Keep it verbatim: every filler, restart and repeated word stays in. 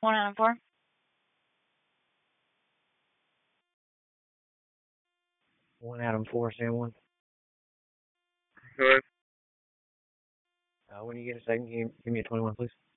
One out of four. One Adam four, Sam one. Good. Uh, when you get a second, give, give me a twenty-one, please.